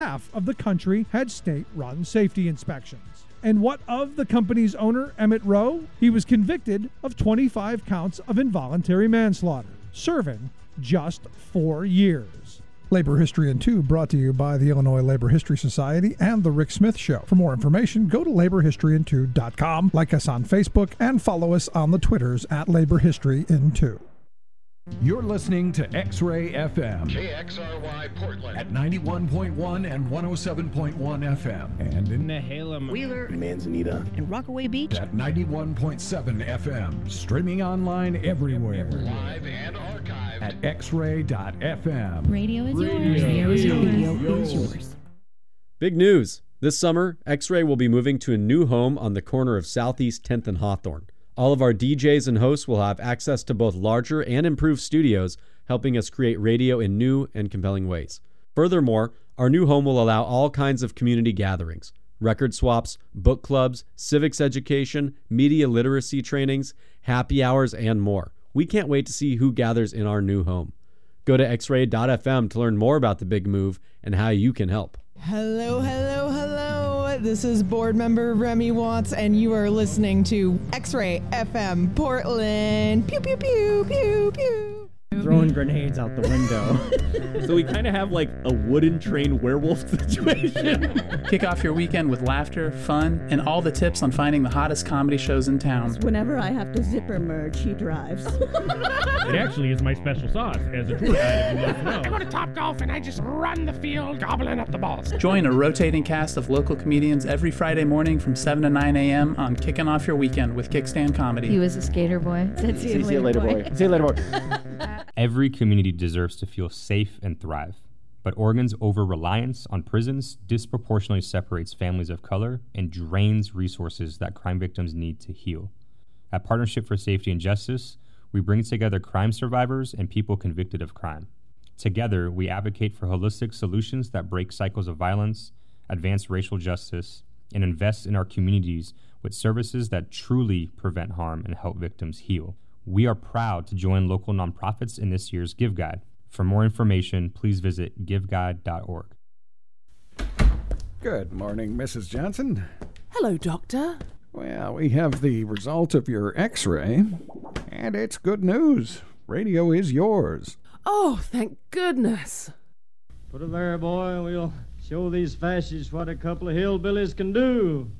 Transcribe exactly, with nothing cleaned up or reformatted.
half of the country had state-run safety inspections. And what of the company's owner, Emmett Rowe? He was convicted of twenty-five counts of involuntary manslaughter, serving just four years. Labor History in two brought to you by the Illinois Labor History Society and The Rick Smith Show. For more information, go to labor history in two dot com, like us on Facebook, and follow us on the Twitters at Labor History in two. You're listening to X-Ray F M. K X R Y Portland. At ninety-one point one and one oh seven point one F M. And in Nehalem, Wheeler, Manzanita, and Rockaway Beach. At ninety-one point seven F M. Streaming online everywhere. Live and archived. At x ray dot f m. Radio is yours. Radio is yours. Radio is yours. Big news. This summer, X-Ray will be moving to a new home on the corner of Southeast tenth and Hawthorne. All of our D Js and hosts will have access to both larger and improved studios, helping us create radio in new and compelling ways. Furthermore, our new home will allow all kinds of community gatherings, record swaps, book clubs, civics education, media literacy trainings, happy hours, and more. We can't wait to see who gathers in our new home. Go to x ray dot f m to learn more about the big move and how you can help. Hello, hello, hello. This is board member Remy Watts, and you are listening to X-Ray F M Portland. Pew, pew, pew, pew, pew. throwing grenades out the window. So we kind of have like a wooden train werewolf situation. Kick off your weekend with laughter, fun, and all the tips on finding the hottest comedy shows in town. Whenever I have to zipper merge, he drives. It actually is my special sauce as a tour guide, if you want to know. I go to Topgolf and I just run the field gobbling up the balls. Join a rotating cast of local comedians every Friday morning from seven to nine a.m. on Kicking Off Your Weekend with Kickstand Comedy. He was a skater boy. Said, see, See, see you later, boy. boy. See you later, boy. Every community deserves to feel safe and thrive, but Oregon's over-reliance on prisons disproportionately separates families of color and drains resources that crime victims need to heal. At Partnership for Safety and Justice, we bring together crime survivors and people convicted of crime. Together, we advocate for holistic solutions that break cycles of violence, advance racial justice, and invest in our communities with services that truly prevent harm and help victims heal. We are proud to join local nonprofits in this year's Give Guide. For more information, please visit give guide dot org. Good morning, Missus Johnson. Hello, Doctor. Well, we have the result of your x-ray, and it's good news. Radio is yours. Oh, thank goodness. Put it there, boy. We'll show these fascists what a couple of hillbillies can do.